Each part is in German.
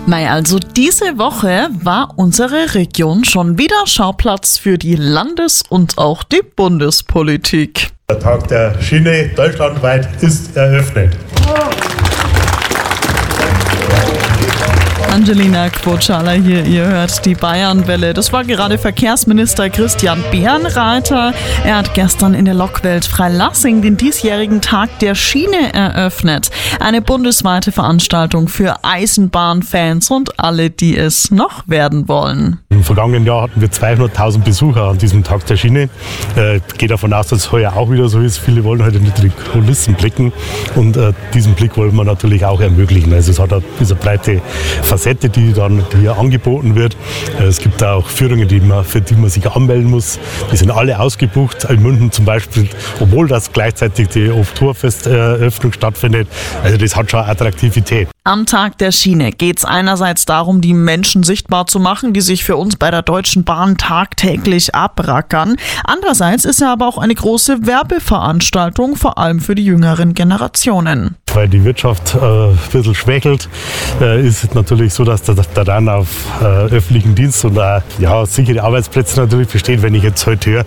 Mei, also diese Woche war unsere Region schon wieder Schauplatz für die Landes- und auch die Bundespolitik. Der Tag der Schiene deutschlandweit ist eröffnet. Angelina Quotschala hier, ihr hört die Bayernwelle. Das war gerade Verkehrsminister Christian Bärenreiter. Er hat gestern in der Lokwelt Freilassing den diesjährigen Tag der Schiene eröffnet. Eine bundesweite Veranstaltung für Eisenbahnfans und alle, die es noch werden wollen. Im vergangenen Jahr hatten wir 200.000 Besucher an diesem Tag der Schiene. Ich gehe davon aus, dass es heuer auch wieder so ist. Viele wollen heute nicht die Kulissen blicken und diesen Blick wollen wir natürlich auch ermöglichen. Also es hat diese breite Facette, die dann hier angeboten wird. Es gibt auch Führungen, für die man sich anmelden muss. Die sind alle ausgebucht. In München zum Beispiel, obwohl das gleichzeitig die Oktoberfesteröffnung stattfindet. Also das hat schon Attraktivität. Am Tag der Schiene geht es einerseits darum, die Menschen sichtbar zu machen, die sich für uns bei der Deutschen Bahn tagtäglich abrackern. Andererseits ist er aber auch eine große Werbeveranstaltung, vor allem für die jüngeren Generationen. Weil die Wirtschaft ein bisschen schwächelt, ist es natürlich so, dass der dann auf öffentlichen Dienst und sichere Arbeitsplätze natürlich besteht. Wenn ich jetzt heute höre,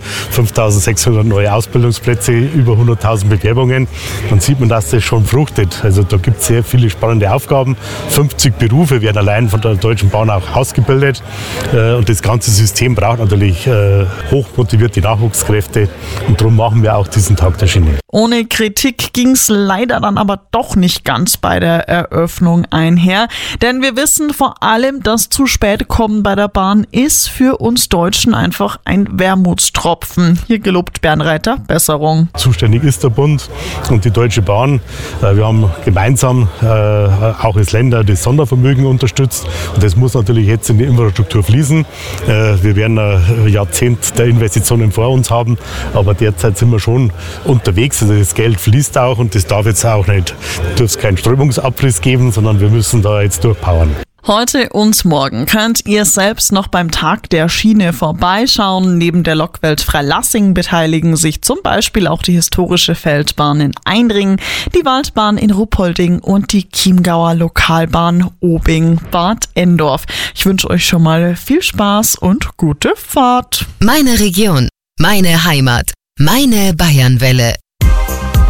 5.600 neue Ausbildungsplätze, über 100.000 Bewerbungen, dann sieht man, dass das schon fruchtet. Also da gibt es sehr viele spannende Aufgaben. 50 Berufe werden allein von der Deutschen Bahn auch ausgebildet. Und das ganze System braucht natürlich hochmotivierte Nachwuchskräfte. Und darum machen wir auch diesen Tag der Schiene. Ohne Kritik ging es leider dann aber doch nicht ganz bei der Eröffnung einher. Denn wir wissen vor allem, dass zu spät kommen bei der Bahn ist für uns Deutschen einfach ein Wermutstropfen. Hier gelobt Bärenreiter Besserung. Zuständig ist der Bund und die Deutsche Bahn. Wir haben gemeinsam auch als Länder das Sondervermögen unterstützt. Und das muss natürlich jetzt in die Infrastruktur fließen. Wir werden ein Jahrzehnt der Investitionen vor uns haben, aber derzeit sind wir schon unterwegs. Also das Geld fließt auch und das darf jetzt auch nicht. Da darf es keinen Strömungsabriss geben, sondern wir müssen da jetzt durchpowern. Heute und morgen könnt ihr selbst noch beim Tag der Schiene vorbeischauen. Neben der Lokwelt Freilassing beteiligen sich zum Beispiel auch die historische Feldbahn in Einringen, die Waldbahn in Ruppolding und die Chiemgauer Lokalbahn Obing-Bad Endorf. Ich wünsche euch schon mal viel Spaß und gute Fahrt. Meine Region, meine Heimat, meine Bayernwelle.